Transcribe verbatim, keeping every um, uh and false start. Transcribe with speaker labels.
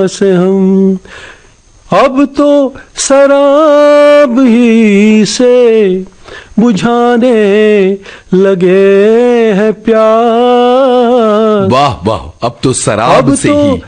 Speaker 1: प्यास हम, अब तो शराब ही से बुझाने लगे हैं प्यास।
Speaker 2: वाह वाह, अब तो शराब
Speaker 1: अब
Speaker 2: से
Speaker 1: तो
Speaker 2: ही